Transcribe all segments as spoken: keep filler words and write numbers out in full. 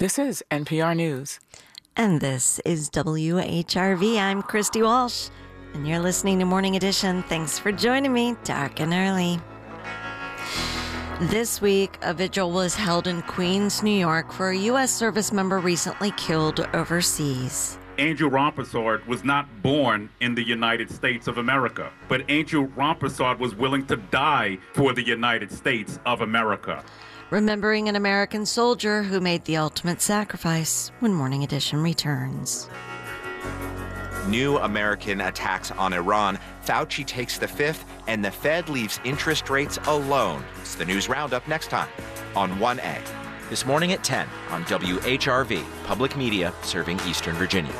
This is N P R News. And this is W H R V. I'm Christy Walsh, and you're listening to Morning Edition. Thanks for joining me, dark and early. This week, a vigil was held in Queens, New York, for a U S service member recently killed overseas. Angel Rampersad was not born in the United States of America, but Angel Rampersad was willing to die for the United States of America. Remembering an American soldier who made the ultimate sacrifice when Morning Edition returns. New American attacks on Iran. Fauci takes the fifth, and the Fed leaves interest rates alone. It's the news roundup next time on one A. This morning at ten on W H R V, public media serving Eastern Virginia.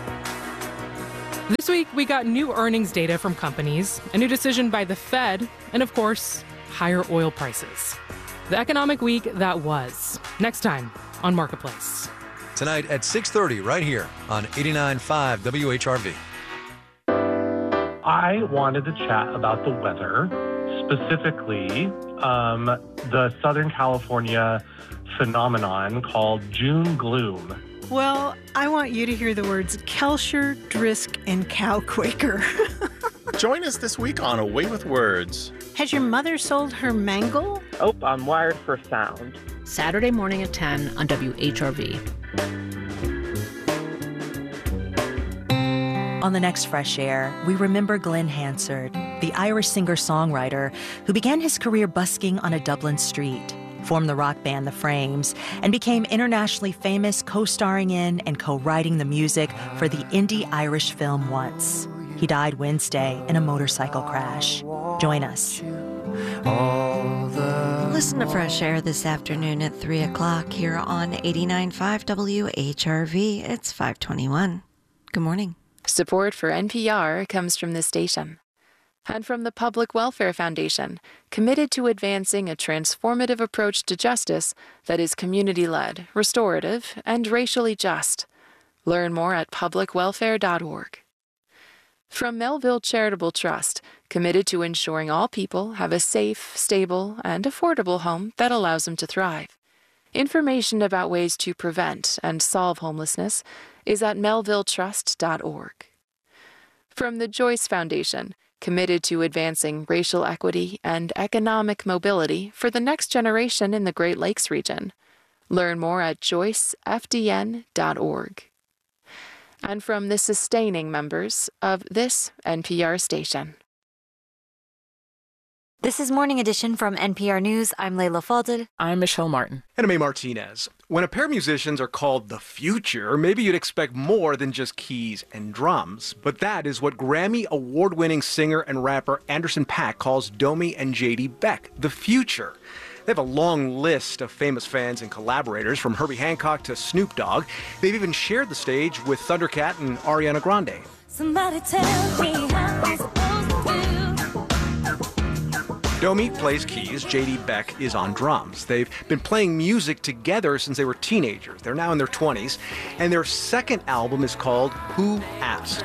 This week, we got new earnings data from companies, a new decision by the Fed, and of course, higher oil prices. The economic week that was. Next time on Marketplace. Tonight at six thirty, right here on eighty-nine point five W H R V. I wanted to chat about the weather, specifically um, the Southern California phenomenon called June gloom. Well, I want you to hear the words Kelcher, Drisk, and Cow Quaker. Join us this week on A Way with Words. Has your mother sold her mangle? Oh, I'm wired for sound. Saturday morning at ten on W H R V. On the next Fresh Air, we remember Glenn Hansard, the Irish singer-songwriter who began his career busking on a Dublin street, formed the rock band The Frames, and became internationally famous co-starring in and co-writing the music for the indie Irish film Once. He died Wednesday in a motorcycle crash. Join us. Listen to Fresh Air this afternoon at three o'clock here on eighty-nine point five W H R V. It's five twenty-one. Good morning. Support for N P R comes from this station and from the Public Welfare Foundation, committed to advancing a transformative approach to justice that is community-led, restorative, and racially just. Learn more at public welfare dot org. From Melville Charitable Trust, committed to ensuring all people have a safe, stable, and affordable home that allows them to thrive. Information about ways to prevent and solve homelessness is at melville trust dot org. From the Joyce Foundation, committed to advancing racial equity and economic mobility for the next generation in the Great Lakes region. Learn more at joyce f d n dot org. And from the sustaining members of this N P R station. This is Morning Edition from N P R News. I'm Layla Fadel. I'm Michelle Martin. And I'm A. Martinez. When a pair of musicians are called the future, maybe you'd expect more than just keys and drums. But that is what Grammy award-winning singer and rapper Anderson .Paak calls Domi and J D Beck, the future. They have a long list of famous fans and collaborators, from Herbie Hancock to Snoop Dogg. They've even shared the stage with Thundercat and Ariana Grande. Somebody tell me how I'm supposed to do. Domi plays keys, J D Beck is on drums. They've been playing music together since they were teenagers. They're now in their twenties, and their second album is called Who Asked?